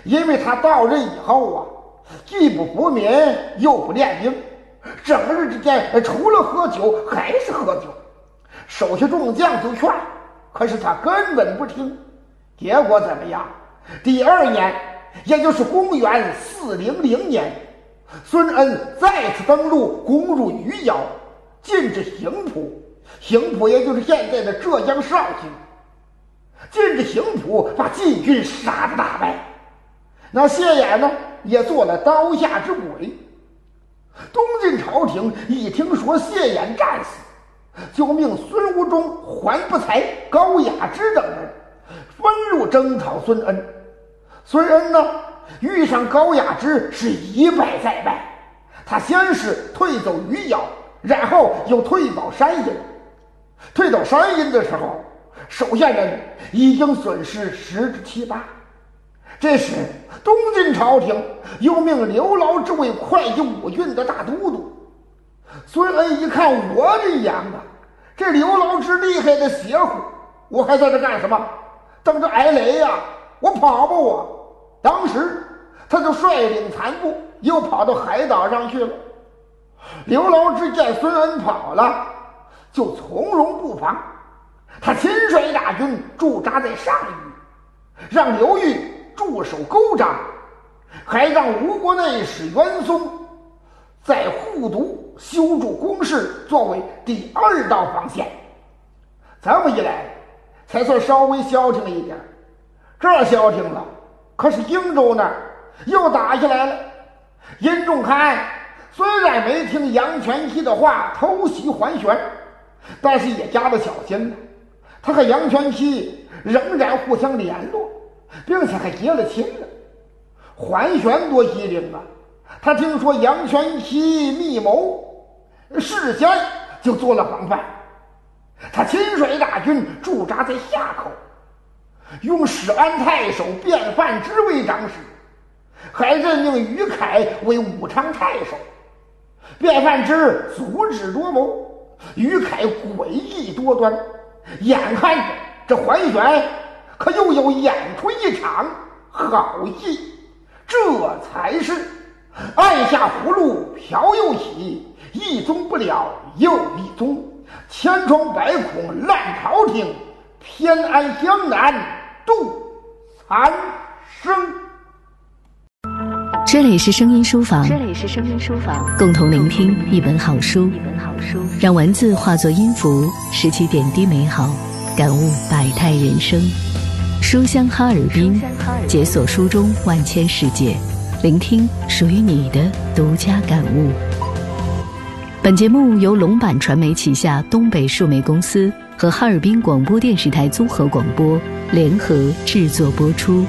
因为他到任以后啊，既不服民又不练兵，整日之间除了喝酒还是喝酒。手下众将就劝，可是他根本不听。结果怎么样？第2年，也就是公元400年，孙恩再次登陆，攻入余姚，进至邢浦。邢浦也就是现在的浙江绍兴。进至邢浦，把晋军杀得大败。那谢衍呢，也做了刀下之鬼。东晋朝廷一听说谢衍战死，就命孙吴中、桓不才、高雅之等人分路征讨孙恩。孙恩呢，遇上高雅之是一败再败。他先是退走余姚，然后又退保山阴。退到山阴的时候，手下人已经损失10之7、8。这时东晋朝廷又命刘牢之为会稽5郡的大都督。孙恩一看，我的娘啊，这刘牢之厉害的邪乎，我还在这干什么？等着挨雷呀！我跑吧我！当时他就率领残部又跑到海岛上去了。刘牢之见孙恩跑了，就从容不防，他亲率大军驻扎在上虞，让刘裕驻守沟章，还让吴国内史袁松在护犊修筑工事，作为第2道防线。这么一来，才算稍微消停一点。这消停了，可是荆州那儿又打下来了。殷仲堪虽然没听杨全期的话偷袭桓玄，但是也加了小心了。他和杨全期仍然互相联络，并且还结了亲了。桓玄多机灵啊，他听说杨全期密谋，事先就做了防范。他亲率大军驻扎在夏口，用始安太守卞范之为长史，还任命于凯为武昌太守。卞范之足智多谋，于凯诡异多端，眼看着这桓玄可又有演出一场好戏。这才是按下葫芦瓢又起，一宗不了又一宗，千疮百孔烂朝廷，偏安江南度残生。 这里是声音书房，共同聆听一本好书，让文字化作音符，拾起点滴美好，感悟百态人生。书香哈尔滨，解锁书中万千世界，聆听属于你的独家感悟。本节目由龙版传媒旗下东北数媒公司和哈尔滨广播电视台综合广播联合制作播出。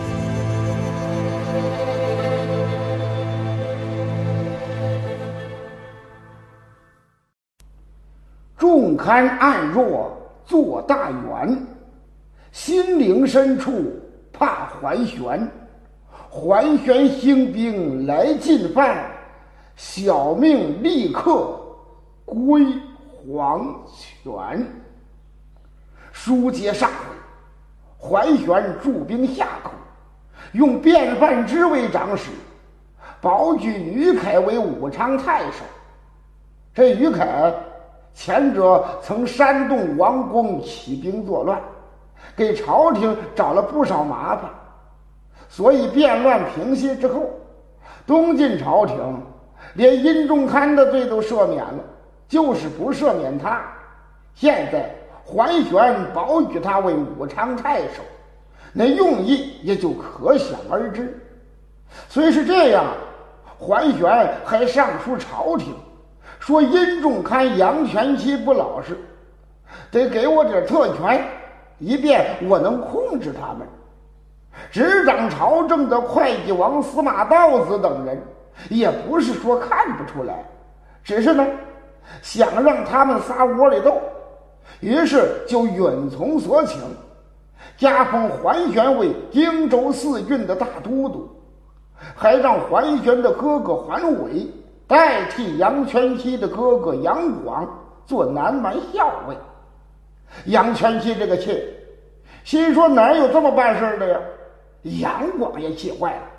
仲堪暗弱作大员，心灵深处怕桓玄。桓玄兴兵来进犯，小命立刻归黄泉。书接上回，桓玄驻兵夏口，用卞范之为长史，保举于凯为武昌太守。这于凯前者曾煽动王公起兵作乱，给朝廷找了不少麻烦，所以变乱平息之后，东晋朝廷连殷仲堪的罪都赦免了，就是不赦免他。现在桓玄保举他为武昌太守，那用意也就可想而知。虽是这样，桓玄还上书朝廷，说殷仲堪、杨全期不老实，得给我点特权，以便我能控制他们。执掌朝政的会稽王司马道子等人也不是说看不出来，只是呢想让他们仨窝里斗，于是就允从所请，加封桓玄为荆州4郡的大都督，还让桓玄的哥哥桓伟代替杨全期的哥哥杨广做南蛮校尉。杨全期这个气，心说哪有这么办事的呀？杨广也气坏了，